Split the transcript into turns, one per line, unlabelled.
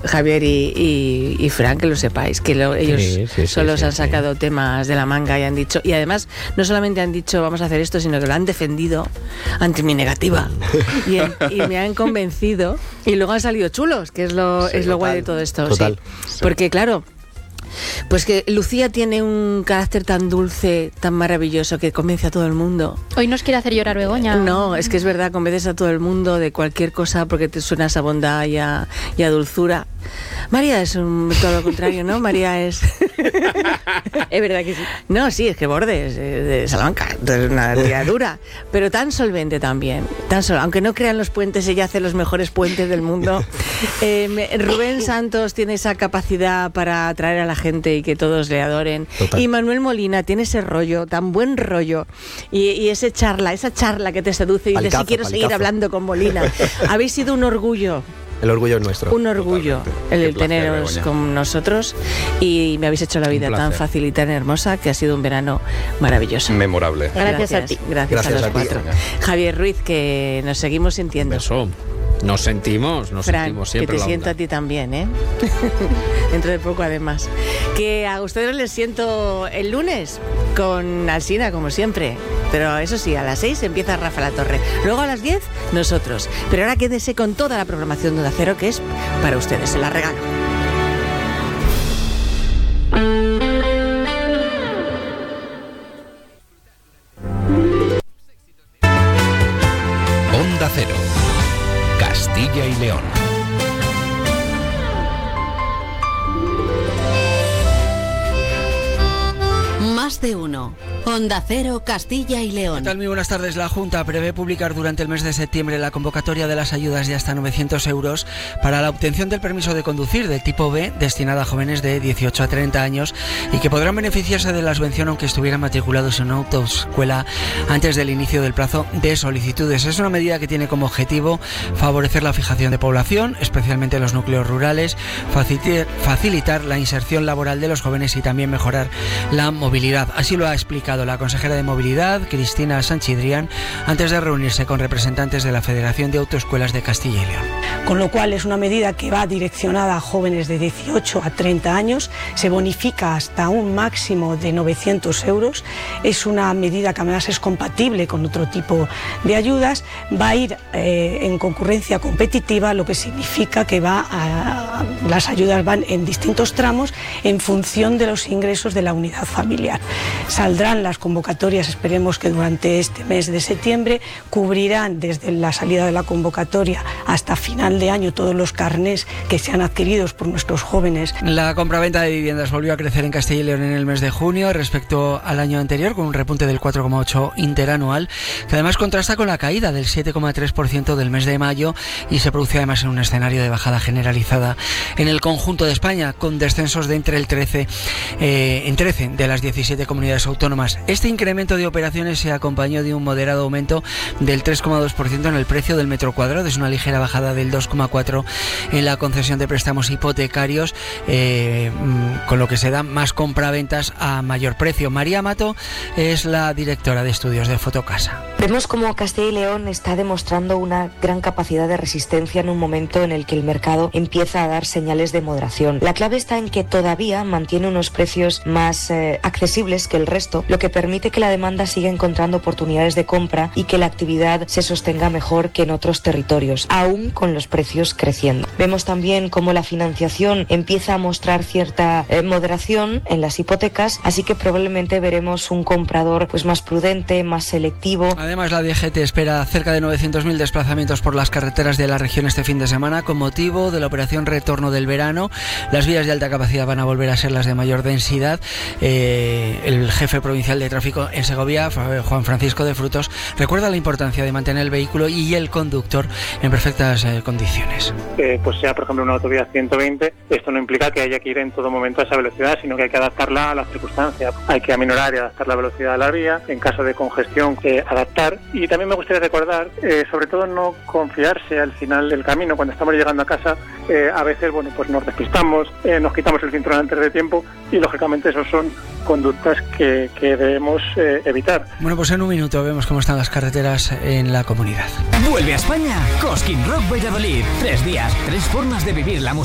Javier y Fran, que lo sepáis, que ellos solos han sacado temas de la manga y han dicho, y además no solamente han dicho vamos a hacer esto, sino que lo han defendido ante mi negativa y me han convencido y luego han salido chulos, que es lo guay de todo esto.
Total.
Sí. Porque claro, pues que Lucía tiene un carácter tan dulce, tan maravilloso, que convence a todo el mundo.
Hoy nos quiere hacer llorar Begoña.
No, es que es verdad, convences a todo el mundo de cualquier cosa porque te suenas a bondad y a dulzura. María es todo lo contrario, ¿no? María es...
Es verdad que sí.
No, sí, es que Borde es de Salamanca, es una tía dura, pero tan solvente también. Aunque no crean los puentes, ella hace los mejores puentes del mundo. Rubén Santos tiene esa capacidad para atraer a la gente y que todos le adoren.
Total.
Y Manuel Molina tiene ese rollo, tan buen rollo, y esa charla que te seduce y dices, si quiero seguir hablando con Molina. Habéis sido un orgullo.
El orgullo es nuestro.
Un orgullo el teneros con nosotros, y me habéis hecho la vida tan fácil y tan hermosa que ha sido un verano maravilloso.
Memorable.
Gracias a ti.
Gracias a los cuatro. Javier Ruiz, que nos seguimos sintiendo.
Eso. Nos sentimos
Fran,
siempre.
que te siento a ti también, ¿eh? Dentro de poco, además. Que a ustedes les siento el lunes con Alsina, como siempre. Pero eso sí, a las 6 empieza Rafa La Torre. Luego a las 10, nosotros. Pero ahora quédese con toda la programación de Onda Cero, que es para ustedes. Se la regalo.
Onda Cero. Castilla y León.
Más de uno. Onda Cero, Castilla y León.
¿Qué tal? Muy buenas tardes. La Junta prevé publicar durante el mes de septiembre la convocatoria de las ayudas de hasta 900 euros para la obtención del permiso de conducir del tipo B destinada a jóvenes de 18 a 30 años y que podrán beneficiarse de la subvención aunque estuvieran matriculados en una autoescuela antes del inicio del plazo de solicitudes. Es una medida que tiene como objetivo favorecer la fijación de población, especialmente en los núcleos rurales, facilitar la inserción laboral de los jóvenes y también mejorar la movilidad. Así lo ha explicado la consejera de Movilidad, Cristina Sanchidrián, antes de reunirse con representantes de la Federación de Autoescuelas de Castilla y León.
Con lo cual es una medida que va direccionada a jóvenes de 18 a 30 años, se bonifica hasta un máximo de 900 euros, es una medida que además es compatible con otro tipo de ayudas, va a ir en concurrencia competitiva, lo que significa que las ayudas van en distintos tramos en función de los ingresos de la unidad familiar. Saldrán las convocatorias, esperemos que durante este mes de septiembre, cubrirán desde la salida de la convocatoria hasta final de año todos los carnés que sean adquiridos por nuestros jóvenes.
La compraventa de viviendas volvió a crecer en Castilla y León en el mes de junio respecto al año anterior, con un repunte del 4,8% interanual, que además contrasta con la caída del 7,3% del mes de mayo y se produce además en un escenario de bajada generalizada en el conjunto de España, con descensos de en 13 de las 17 comunidades autónomas. Este incremento de operaciones se acompañó de un moderado aumento del 3,2% en el precio del metro cuadrado, es una ligera bajada del 2,4% en la concesión de préstamos hipotecarios, con lo que se dan más compraventas a mayor precio. María Mato es la directora de estudios de Fotocasa.
Vemos como Castilla y León está demostrando una gran capacidad de resistencia en un momento en el que el mercado empieza a dar señales de moderación. La clave está en que todavía mantiene unos precios más accesibles que el resto, lo que permite que la demanda siga encontrando oportunidades de compra y que la actividad se sostenga mejor que en otros territorios, aún con los precios creciendo. Vemos también cómo la financiación empieza a mostrar cierta moderación en las hipotecas, así que probablemente veremos un comprador más prudente, más selectivo.
Además, la DGT espera cerca de 900.000 desplazamientos por las carreteras de la región este fin de semana con motivo de la operación Retorno del Verano. Las vías de alta capacidad van a volver a ser las de mayor densidad. El jefe provincial de tráfico en Segovia, Juan Francisco de Frutos, recuerda la importancia de mantener el vehículo y el conductor en perfectas condiciones.
Pues sea, por ejemplo, una autovía 120, esto no implica que haya que ir en todo momento a esa velocidad, sino que hay que adaptarla a las circunstancias. Hay que aminorar y adaptar la velocidad a la vía, en caso de congestión, adaptar. Y también me gustaría recordar, sobre todo, no confiarse al final del camino. Cuando estamos llegando a casa, a veces pues nos despistamos, nos quitamos el cinturón antes de tiempo y, lógicamente, esos son conductas que debemos evitar.
Bueno, pues en un minuto vemos cómo están las carreteras en la comunidad.
Vuelve a España Cosquín Rock Valladolid. 3 días, 3 formas de vivir la música.